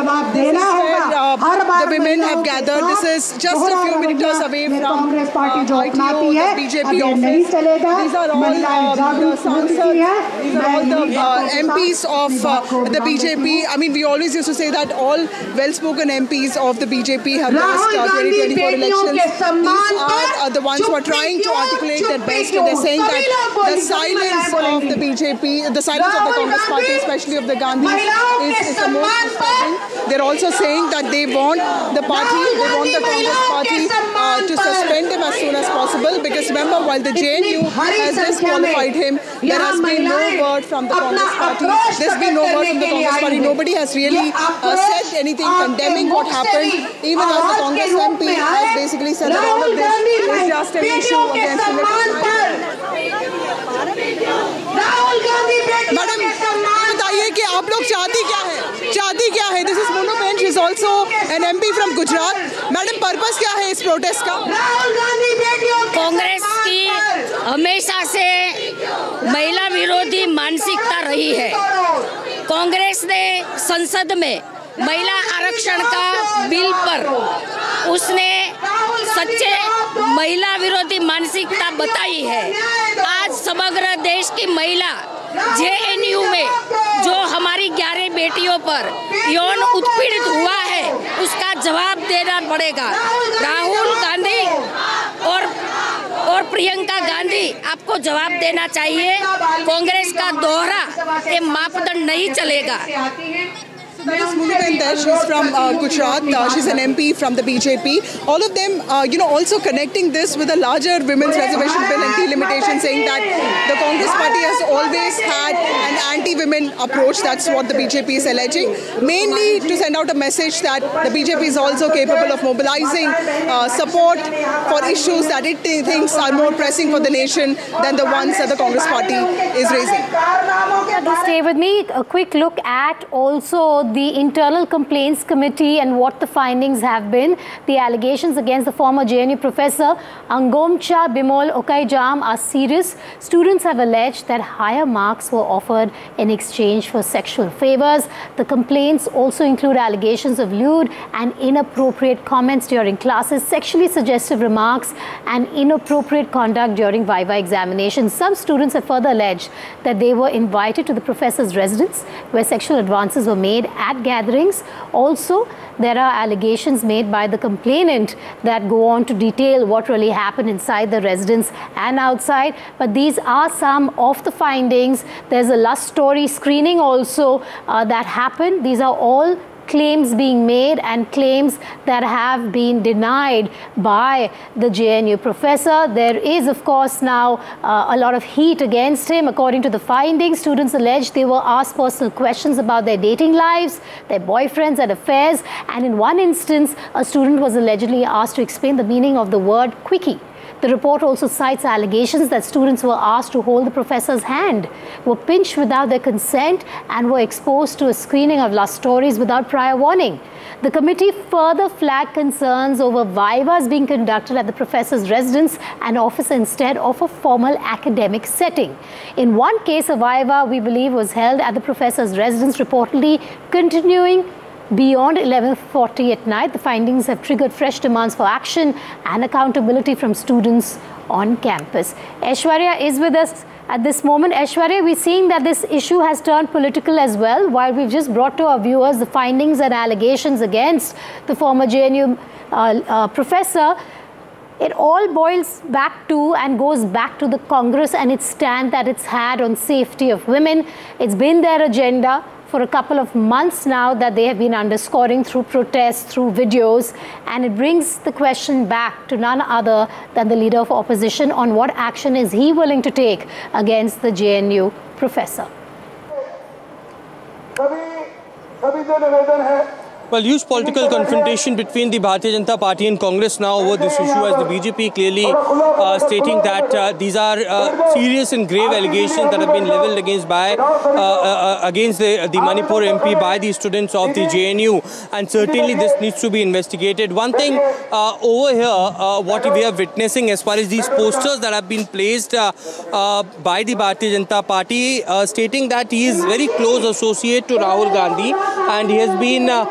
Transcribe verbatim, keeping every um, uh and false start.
जवाब देना होगा। हर बार the women have gathered. This is just a few meters away from Congress party जो I T O, अपनाती है, B J P अब नहीं office. चलेगा। These are all महिलाएं uh, the जागरूक हो चुकी Sansad, है। these are all the uh, M Ps of uh, the B J P. I mean, we always used to say that all well-spoken M Ps of the B J P have lost uh, twenty twenty-four elections. These are uh, the ones who are trying to articulate their best. They're saying that the silence of the B J P, the silence of the Congress party, especially of the Gandhis, is, is the most disturbing. They're also saying that they want the party, they want the Congress party uh, to suspend him as soon as possible, because remember, while the J N U has disqualified him, there has been no word from the Congress party. There's been no word from the Congress party. Nobody has really uh, said anything condemning what happened, even as the Congress M P has basically said that all of this is just an issue against the madam बताइए कि आप लोग चाहती क्या है चाहती क्या है this is mono Ben she is also an MP from Gujarat madam purpose क्या है इस प्रोटेस्ट का कांग्रेस की हमेशा से महिला विरोधी मानसिकता रही है। कांग्रेस ने संसद में महिला आरक्षण का बिल पर उसने सच्चे महिला विरोधी मानसिकता बताई है। आज समग्र देश की महिला जे एन यू में जो हमारी ग्यारह बेटियों पर यौन उत्पीड़ित हुआ है उसका जवाब देना पड़ेगा। राहुल गांधी और और प्रियंका गांधी आपको जवाब देना चाहिए। कांग्रेस का दोहरा ये मापदंड नहीं चलेगा। That is Moonabhen there. She's from uh, Gujarat. Uh, she's an M P from the B J P. All of them, uh, you know, also connecting this with a larger women's reservation bill and delimitation, saying that the Congress party has always had an anti-women approach. That's what the B J P is alleging. Mainly to send out a message that the B J P is also capable of mobilizing uh, support for issues that it thinks are more pressing for the nation than the ones that the Congress party is raising. Stay with me. A quick look at also the Internal Complaints Committee and what the findings have been. The allegations against the former J N U professor Angomcha Bimol Okaijam are serious. Students have alleged that higher marks were offered in exchange for sexual favors. The complaints also include allegations of lewd and inappropriate comments during classes, sexually suggestive remarks, and inappropriate conduct during Viva examinations. Some students have further alleged that they were invited to the professor's residence where sexual advances were made at gatherings. Also, there are allegations made by the complainant that go on to detail what really happened inside the residence and outside. But these are some of the findings. There's a lust story screening also uh, that happened. These are all claims being made and claims that have been denied by the J N U professor. There is, of course, now uh, a lot of heat against him. According to the findings, students alleged they were asked personal questions about their dating lives, their boyfriends and affairs, and in one instance, a student was allegedly asked to explain the meaning of the word quickie. The report also cites allegations that students were asked to hold the professor's hand, were pinched without their consent, and were exposed to a screening of lust stories without prior warning. The committee further flagged concerns over vivas being conducted at the professor's residence and office instead of a formal academic setting. In one case, a viva, we believe, was held at the professor's residence, reportedly continuing beyond eleven forty at night. The findings have triggered fresh demands for action and accountability from students on campus. Aishwarya is with us at this moment. Aishwarya, we're seeing that this issue has turned political as well. While we've just brought to our viewers the findings and allegations against the former J N U uh, uh, professor, it all boils back to and goes back to the Congress and its stand that it's had on safety of women. It's been their agenda for a couple of months now that they have been underscoring through protests, through videos, and it brings the question back to none other than the leader of opposition on what action is he willing to take against the J N U professor. Well, huge political confrontation between the Bharatiya Janata Party and Congress now over this issue, as the B J P clearly uh, stating that uh, these are uh, serious and grave allegations that have been levelled against by uh, uh, against the, the Manipur M P by the students of the J N U, and certainly this needs to be investigated. One thing uh, over here, uh, what we are witnessing as far as these posters that have been placed uh, uh, by the Bharatiya Janata Party, uh, stating that he is very close associate to Rahul Gandhi, and he has been uh,